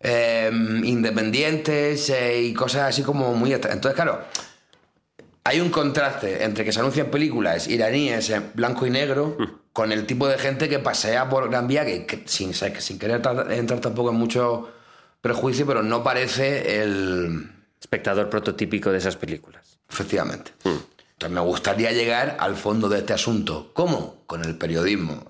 independientes y cosas así como muy... Entonces, claro, hay un contraste entre que se anuncian películas iraníes en blanco y negro con el tipo de gente que pasea por Gran Vía, que sin querer entrar tampoco en mucho prejuicio, pero no parece el... Espectador prototípico de esas películas. Efectivamente. Entonces me gustaría llegar al fondo de este asunto. ¿Cómo? Con el periodismo.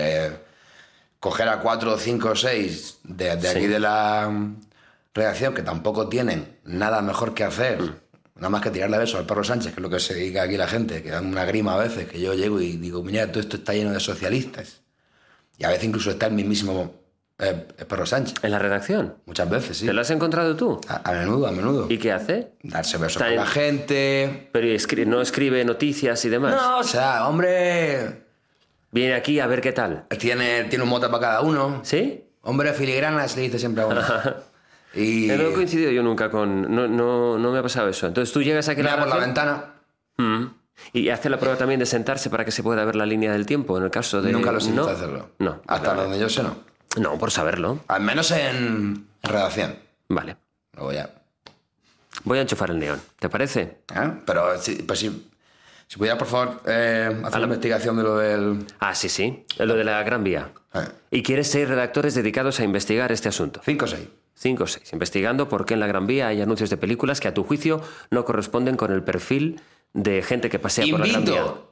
Coger a 4, 5 o 6 de aquí de la redacción, que tampoco tienen nada mejor que hacer, nada más que tirarle besos al perro Sánchez, que es lo que se dedica aquí la gente, que dan una grima a veces, que yo llego y digo, mira, todo esto está lleno de socialistas. Y a veces incluso está el mismísimo perro Sánchez. ¿En la redacción? Muchas veces, sí. ¿Te lo has encontrado tú? A menudo, a menudo. ¿Y qué hace? Darse besos con la gente. Pero no escribe noticias y demás. No, o sea, hombre... Viene aquí a ver qué tal. Tiene un mote para cada uno. ¿Sí? Hombre, filigranas, le dice siempre a uno. Y... No he coincidido yo nunca con... No me ha pasado eso. Entonces tú llegas aquí a mira por la ventana. Y hace la prueba también de sentarse para que se pueda ver la línea del tiempo, en el caso de... Nunca lo he intentado hacerlo. No. Hasta donde yo sé, no. No, por saberlo. Al menos en redacción. Vale. Luego ya. Voy a enchufar el neón. ¿Te parece? Pero pues sí. Si pudiera, por favor, hacer la investigación de lo del... Ah, sí. Lo de la Gran Vía. ¿Y quieres 6 redactores dedicados a investigar este asunto? 5 o 6. 5 o 6. Investigando por qué en la Gran Vía hay anuncios de películas que a tu juicio no corresponden con el perfil de gente que pasea por la Gran Vía. Invito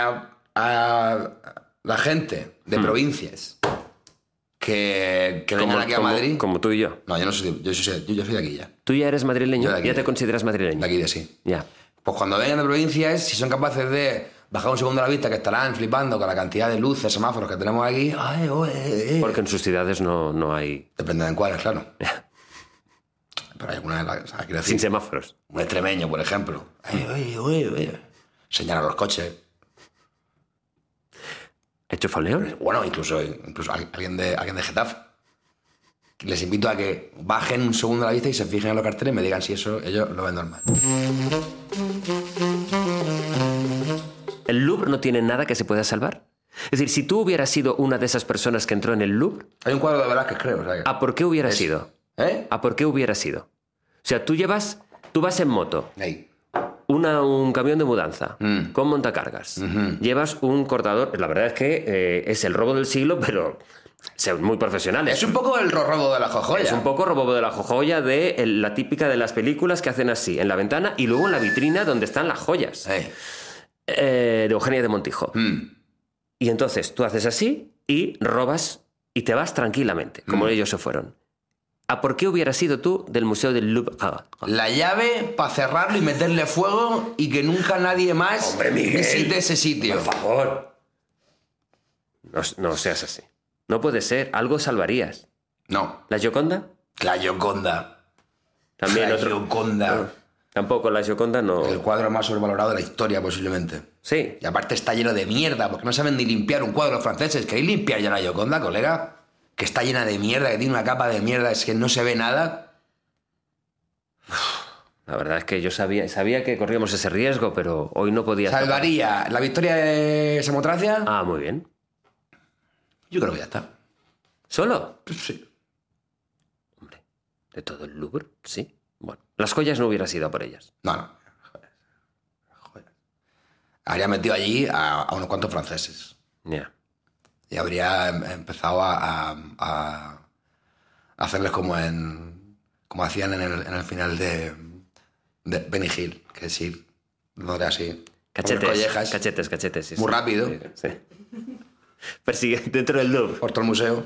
a la gente de provincias que vengan aquí a Madrid. Como tú y yo. No, yo no soy, yo soy de aquí ya. ¿Tú ya eres madrileño? Yo de aquí. ¿Ya te consideras madrileño? De aquí de sí. Ya. Pues cuando vengan de provincias, si son capaces de bajar un segundo a la vista, que estarán flipando con la cantidad de luces, semáforos que tenemos aquí. Porque en sus ciudades no hay... Depende de cuáles, claro. Pero hay alguna, o sea, quiero decir, Sin semáforos. un extremeño, por ejemplo. Señalar los coches. ¿Hecho falleón? Bueno, incluso alguien de Getafe. Les invito a que bajen un segundo a la vista y se fijen en los carteles y me digan si eso ellos lo ven normal. ¿El Louvre no tiene nada que se pueda salvar? Es decir, si tú hubieras sido una de esas personas que entró en el Louvre... Hay un cuadro de Velázquez, creo. O sea que... ¿A por qué hubiera sido? ¿A por qué hubiera sido? O sea, tú vas en moto, Ahí. un camión de mudanza, con montacargas, llevas un cortador... La verdad es que es el robo del siglo, pero... Son muy profesionales. Es un poco el robo de la jojoya. Es un poco robo de la jojoya de la típica de las películas que hacen así, en la ventana y luego en la vitrina donde están las joyas. De Eugenia de Montijo. Y entonces tú haces así y robas y te vas tranquilamente, como ellos se fueron. ¿A por qué hubieras sido tú del Museo del Louvre? La llave para cerrarlo y meterle fuego y que nunca nadie más visite ese sitio. Por favor. No seas así. No puede ser. Algo salvarías. No. ¿La Gioconda? La Gioconda. También la otro. Gioconda. No, tampoco la Gioconda no. El cuadro más sobrevalorado de la historia, posiblemente. Sí. Y aparte está lleno de mierda, porque no saben ni limpiar un cuadro franceses. ¿Queréis limpiar ya la Gioconda, colega? Que está llena de mierda, que tiene una capa de mierda, es que no se ve nada. La verdad es que yo sabía que corríamos ese riesgo, pero hoy no podía. ¿Salvaría la victoria de Samotracia? Ah, muy bien. Yo creo que ya está. ¿Solo? Pues sí. Hombre, ¿de todo el Louvre? Sí. Bueno, las joyas no hubieras ido a por ellas. No. Joder. Habría metido allí a unos cuantos franceses. Ya. Y habría empezado a hacerles como hacían en el final de Benny Hill, que es ir donde así. Cachetes. Sí, muy rápido. Sí. Persigue dentro del Louvre. Por todo el museo.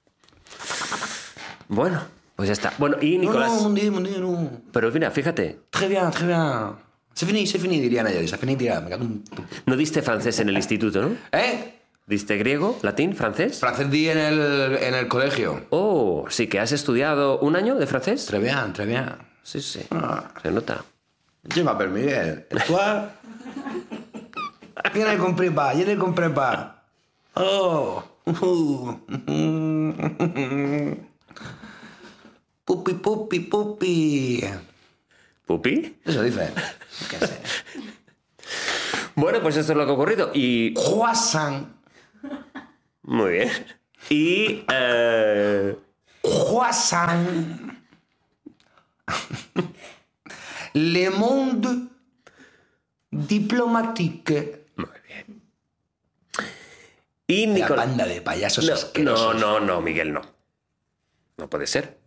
Bueno, pues ya está. Bueno, y Nicolás... No, no. Pero mira, fíjate. Très bien. C'est fini, dirían ellos. C'est fini, dirá. Me cago en tu... No diste francés en el instituto, ¿no? ¿Diste griego, latín, francés? Francés di en el colegio. Oh, sí que has estudiado un año de francés. Très bien. Sí. Se nota. Je m'appelle Miguel. ¿Y tú? Viene con prepa. Oh. Pupi. ¿Pupi? Eso dice. ¿Qué sé? Bueno, pues esto es lo que ha ocurrido. Y... Croissant. Muy bien. Y... Croissant. Le Monde Diplomatique. Muy bien. Y La banda de payasos asquerosos. No, Miguel, no. No puede ser.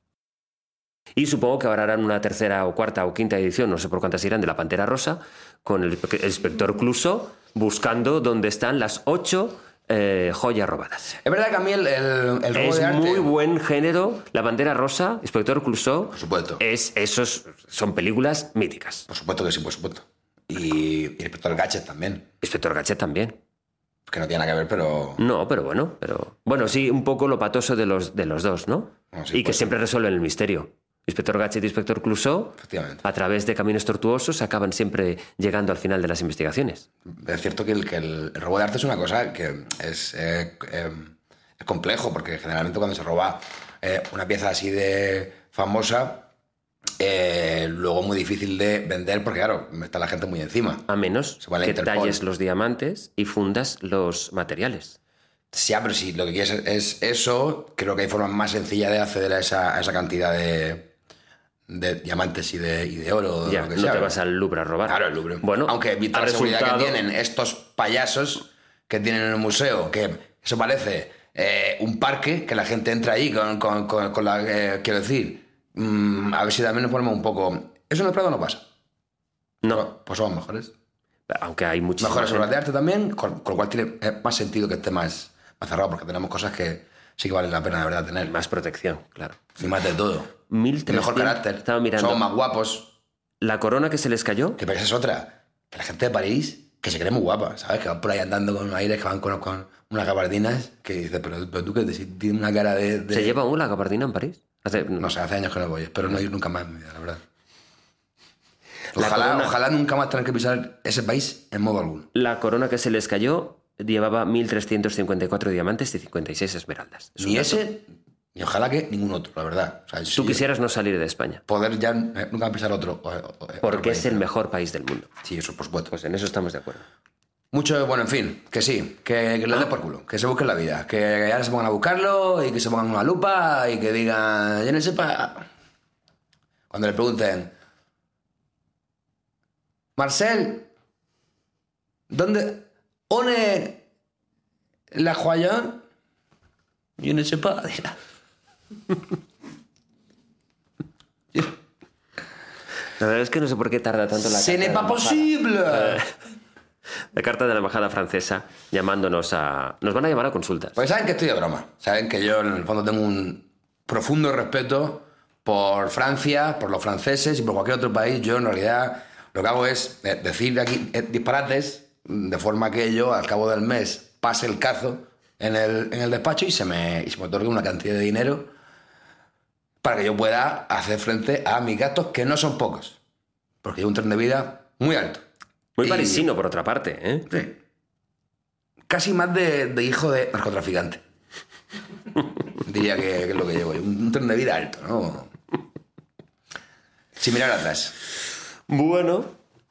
Y supongo que ahora harán una tercera o cuarta o quinta edición, no sé por cuántas irán, de La Pantera Rosa, con el inspector Clouseau buscando dónde están las 8 joyas robadas. Es verdad que a mí el robo Es de arte... muy buen género. La Pantera Rosa, inspector Clouseau. Por supuesto. Esos son películas míticas. Por supuesto que sí, por supuesto. Y el inspector Gadget también. Inspector Gadget también. Que no tiene nada que ver, pero... No, pero bueno. Bueno, sí, un poco lo patoso de los dos, ¿no? No, sí, y que siempre resuelven el misterio. Inspector Gadget y Inspector Clouseau, Efectivamente. a través de caminos tortuosos, acaban siempre llegando al final de las investigaciones. Es cierto que el robo de arte es una cosa que es complejo, porque generalmente cuando se roba una pieza así de famosa, luego es muy difícil de vender porque, claro, está la gente muy encima. A menos Se va a la que Interpol. talles los diamantes y fundas los materiales. Sí, pero si lo que quieres es eso, creo que hay formas más sencillas de acceder a esa cantidad de diamantes y de oro. Ya, lo que no sea. te vas al Louvre a robar. Claro, el Louvre. Bueno, aunque vista ha la seguridad resultado- que tienen estos payasos que tienen en el museo, que eso parece un parque, que la gente entra ahí con la... quiero decir, a ver si también nos ponemos un poco... Eso en el Prado no pasa. No, Pues somos mejores. aunque hay muchísimas... Mejores obras de arte también, con lo cual tiene más sentido que esté más cerrado, porque tenemos cosas que sí que valen la pena de verdad tener. Más protección, claro. Y más de todo. 1300... Mejor carácter. Estaba mirando. Somos más guapos. La corona que se les cayó, Que pero esa es otra. Que la gente de París, que se cree muy guapa, ¿sabes? Que van por ahí andando con unos aires, que van con unas gabardinas, que dices, pero tú que tienes una cara de... ¿se lleva aún la gabardina en París? No sé, hace años que no voy, espero no ir nunca más en mi vida, la verdad. La corona- Ojalá nunca más tener que pisar ese país en modo alguno. La corona que se les cayó llevaba 1.354 diamantes y 56 esmeraldas. Es un Ni dato. ese, ni ojalá que ningún otro, la verdad. O sea, Tú si quisieras no salir de España, poder ya nunca pisar otro. porque es el país. mejor país del mundo. Sí, eso por supuesto. Pues en eso estamos de acuerdo. Mucho, bueno, en fin, que sí, que les dé por culo, que se busquen la vida, que ahora se pongan a buscarlo y que se pongan una lupa y que digan, yo no sepa. Cuando le pregunten, Marcel, ¿dónde? ¿One la joya? Yo no sepa, dirá. La verdad es que no sé por qué tarda tanto la ¡Ce carta n'est de pas la embajada. possible! La carta de la embajada francesa llamándonos a... Nos van a llamar a consultas. Pues saben que estoy de broma. Saben que yo en el fondo tengo un profundo respeto por Francia, por los franceses y por cualquier otro país. Yo en realidad lo que hago es decir aquí disparates de forma que yo al cabo del mes pase el cazo en el despacho y se me otorgue una cantidad de dinero para que yo pueda hacer frente a mis gastos, que no son pocos. Porque llevo un tren de vida muy alto. Muy Y- parisino, por otra parte, ¿eh? Sí. Casi más de hijo de narcotraficante. Diría que es lo que llevo. Un tren de vida alto, ¿no? Sin mirar atrás. Bueno,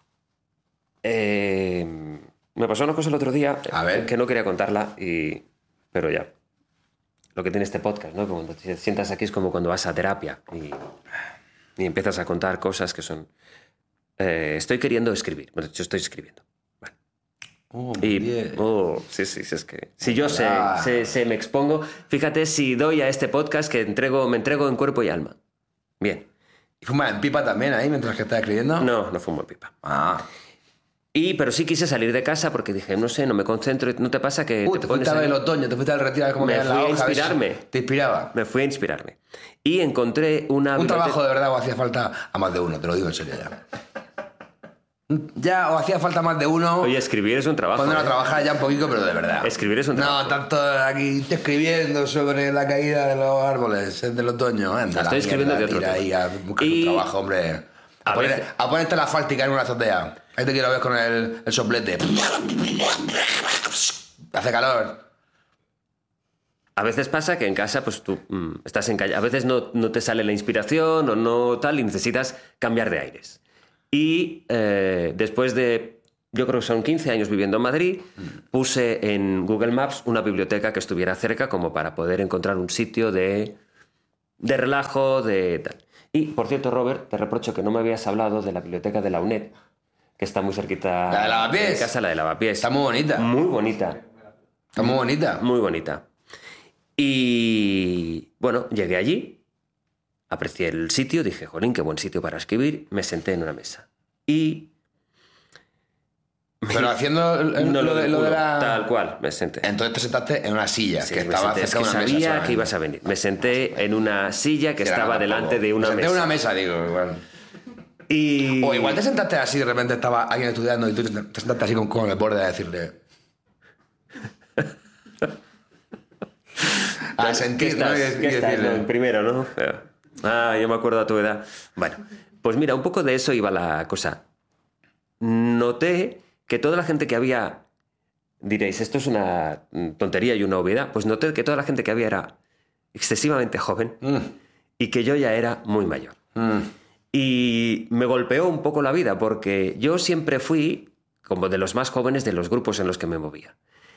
me pasó una cosa el otro día A ver. que no quería contarla, pero ya. Lo que tiene este podcast, ¿no? Cuando te sientas aquí es como cuando vas a terapia y empiezas a contar cosas que son... estoy queriendo escribir. Bueno, yo estoy escribiendo. Bueno. Sí, es que... Si yo se me expongo... Fíjate si doy a este podcast que me entrego en cuerpo y alma. Bien. ¿Y fumas en pipa también ahí mientras que estás escribiendo? No fumo pipa. Ah. Pero sí quise salir de casa porque dije, no sé, no me concentro. ¿No te pasa que Te fuiste a ver el otoño, te fuiste al retiro a ver cómo Me caía la fui a hoja, ver si inspirarme. Te inspiraba. Me fui a inspirarme. Y encontré una... Un trabajo de verdad o hacía falta a más de uno, te lo digo en serio ya. Ya, o hacía falta más de uno. Oye, escribir es un trabajo. Cuando uno ¿eh? trabajar ya un poquito, pero de verdad. Escribir es un trabajo. No, tanto aquí estoy escribiendo sobre la caída de los árboles del otoño. Anda, Estoy escribiendo de otro tira tema. ahí a buscar un trabajo, hombre. A ponerte la fáltica en una azotea. Ahí te quiero ver con el soplete. Hace calor. A veces pasa que en casa, pues tú estás en calle. A veces no te sale la inspiración o no tal y necesitas cambiar de aires. Y después de, yo creo que son 15 años viviendo en Madrid, puse en Google Maps una biblioteca que estuviera cerca como para poder encontrar un sitio de de relajo, de tal. Y, por cierto, Robert, te reprocho que no me habías hablado de la biblioteca de la UNED, que está muy cerquita ¿La de Lavapiés? de casa, la de Lavapiés. Está muy bonita. Muy bonita. Está muy bonita. Muy bonita. Y, bueno, llegué allí, aprecié el sitio, dije, jolín, qué buen sitio para escribir, me senté en una mesa. Y... Pero haciendo lo de la... Tal cual, me senté. Entonces te sentaste en una silla, Sí, que me estaba senté, cerca de es una que mesa. sabía que ibas a venir. Me senté en una silla que estaba delante de una me senté mesa. en una mesa, digo, igual. Y... O igual te sentaste así, de repente estaba alguien estudiando y tú te sentaste así con el borde a decirle... a sentir, ¿Qué estás? ¿no? ¿Qué estás? No, primero, ¿no? Yo me acuerdo a tu edad. Bueno, pues mira, un poco de eso iba la cosa. Noté que toda la gente que había... Diréis, esto es una tontería y una obviedad. Pues noté que toda la gente que había era excesivamente joven y que yo ya era muy mayor. Y me golpeó un poco la vida porque yo siempre fui como de los más jóvenes de los grupos en los que me movía.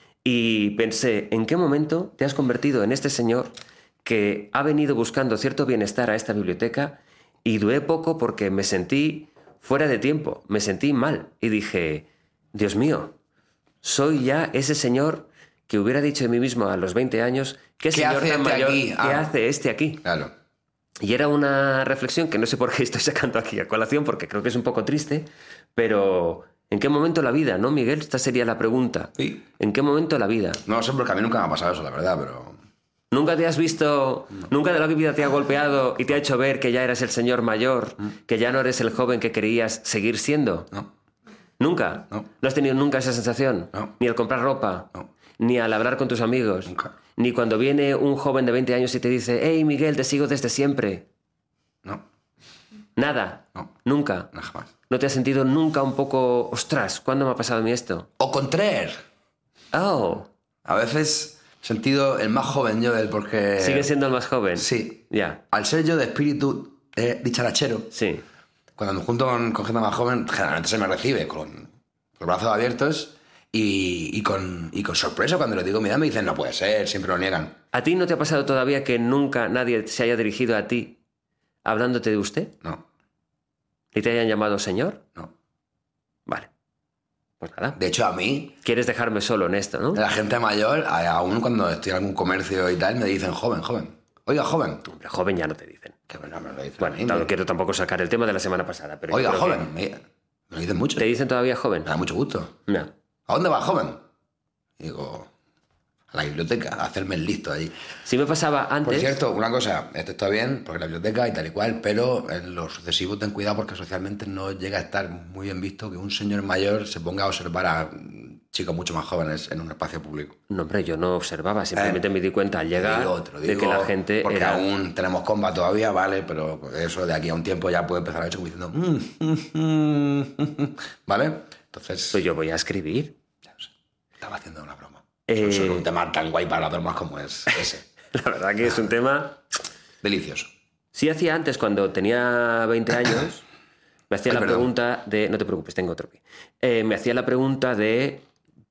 Y pensé, ¿en qué momento te has convertido en este señor que ha venido buscando cierto bienestar a esta biblioteca? Y dudé poco porque me sentí fuera de tiempo, me sentí mal. Y dije, Dios mío, soy ya ese señor que hubiera dicho de mí mismo a los 20 años, ¿qué señor tan mayor? ¿Qué hace este aquí? Claro. Y era una reflexión que no sé por qué estoy sacando aquí a colación, porque creo que es un poco triste, pero ¿en qué momento la vida, no, Miguel? Esta sería la pregunta. Sí. ¿En qué momento la vida? No lo sé, porque a mí nunca me ha pasado eso, la verdad, pero... ¿Nunca te has visto, nunca de la vida te ha golpeado y te ha hecho ver que ya eras el señor mayor, que ya no eres el joven que querías seguir siendo? No. ¿Nunca? No. ¿No has tenido nunca esa sensación? No. Ni al comprar ropa, No. ni al hablar con tus amigos, Nunca. ni cuando viene un joven de 20 años y te dice, hey Miguel, te sigo desde siempre. No. Nada. No. Nunca. No, jamás. ¿No te has sentido nunca un poco, ostras, ¿cuándo me ha pasado a mí esto? O contraire. Oh, A veces he sentido el más joven yo del porque... ¿sigues siendo el más joven? Sí. Ya, Al ser yo de espíritu dicharachero, sí. cuando me junto con gente más joven, generalmente se me recibe con los brazos abiertos y con sorpresa. Cuando les digo mi edad me dicen, no puede ser, siempre lo niegan. ¿A ti no te ha pasado todavía que nunca nadie se haya dirigido a ti hablándote de usted? No, ¿Y te hayan llamado señor? no. Vale. Pues nada. De hecho, a mí, Quieres dejarme solo en esto, ¿no? la gente mayor, aún cuando estoy en algún comercio y tal, me dicen joven, joven. Oiga, joven. Hombre, joven ya no te dicen. Que no me lo dicen. Bueno, a mí, no quiero tampoco sacar el tema de la semana pasada, pero yo Oiga, creo que- joven. Me lo dicen mucho. ¿Te dicen todavía joven? Me da mucho gusto. No. ¿A dónde va, joven? Y digo, a la biblioteca, a hacerme el listo allí. Si me pasaba Por antes... cierto, una cosa, esto está bien, porque la biblioteca y tal y cual, pero en lo sucesivo ten cuidado porque socialmente no llega a estar muy bien visto que un señor mayor se ponga a observar a chicos mucho más jóvenes en un espacio público. No, hombre, yo no observaba, simplemente me di cuenta al llegar Te lo de que la gente porque era... aún tenemos comba todavía, vale, pero eso de aquí a un tiempo ya puede empezar a hecho como diciendo ¿vale? Entonces, Pues yo voy a escribir. ya lo sé, estaba haciendo una broma. Eh, Eso es un tema tan guay para las bromas como es ese. La verdad que es un tema... Delicioso. Sí hacía antes, cuando tenía 20 años, me hacía Ay, la perdón. pregunta de... No te preocupes, tengo otro aquí. Me hacía la pregunta de...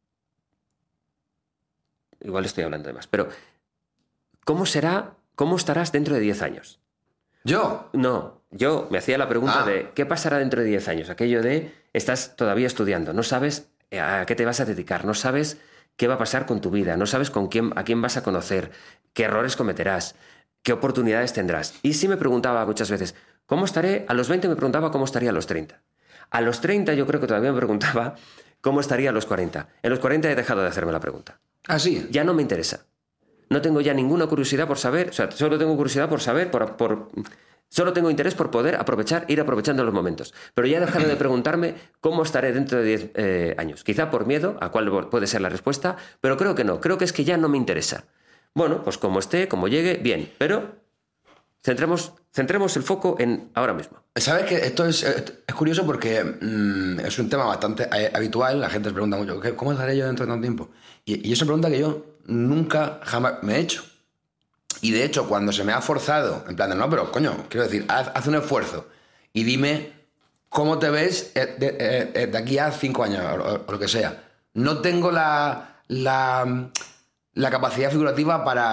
Igual estoy hablando de más, pero... ¿Cómo estarás dentro de 10 años? ¿Yo? No, yo me hacía la pregunta Ah. de ¿qué pasará dentro de 10 años? Aquello de estás todavía estudiando, no sabes a qué te vas a dedicar, no sabes qué va a pasar con tu vida, no sabes a quién vas a conocer, qué errores cometerás, qué oportunidades tendrás. Y sí me preguntaba muchas veces, ¿cómo estaré? A los 20 me preguntaba cómo estaría a los 30. A los 30 yo creo que todavía me preguntaba cómo estaría a los 40. En los 40 he dejado de hacerme la pregunta. Ah, sí. Ya no me interesa. No tengo ya ninguna curiosidad por saber, o sea, solo tengo curiosidad por saber, solo tengo interés por poder ir aprovechando los momentos. Pero ya he dejado de preguntarme cómo estaré dentro de 10 años. Quizá por miedo, a cuál puede ser la respuesta, pero creo que no, creo que es que ya no me interesa. Bueno, pues como esté, como llegue, bien, pero centremos el foco en ahora mismo. ¿Sabes que esto es curioso porque es un tema bastante habitual? La gente se pregunta mucho, ¿cómo estaré yo dentro de tanto tiempo? Y es una pregunta que yo nunca, jamás me he hecho. Y de hecho, cuando se me ha forzado, en plan de, no, pero coño, quiero decir, haz un esfuerzo y dime cómo te ves de aquí a 5 años o lo que sea. No tengo la capacidad figurativa para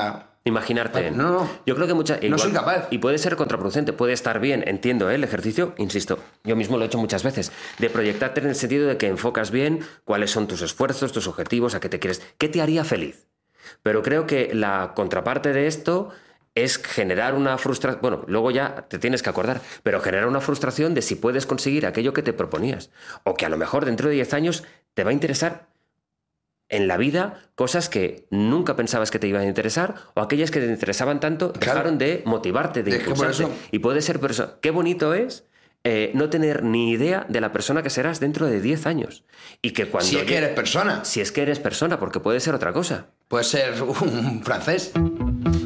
imaginarte. No. Yo creo que no soy capaz. Y puede ser contraproducente, puede estar bien, entiendo, el ejercicio, insisto, yo mismo lo he hecho muchas veces, de proyectarte en el sentido de que enfocas bien cuáles son tus esfuerzos, tus objetivos, a qué te quieres, qué te haría feliz. Pero creo que la contraparte de esto es generar una frustración, bueno, luego ya te tienes que acordar, pero generar una frustración de si puedes conseguir aquello que te proponías. O que a lo mejor dentro de 10 años te va a interesar en la vida cosas que nunca pensabas que te iban a interesar, o aquellas que te interesaban tanto dejaron de motivarte, de impulsarte. Y puede ser por eso. Qué bonito es no tener ni idea de la persona que serás dentro de 10 años. Y que cuando si es que eres persona. Si es que eres persona, porque puede ser otra cosa. Puede ser un francés.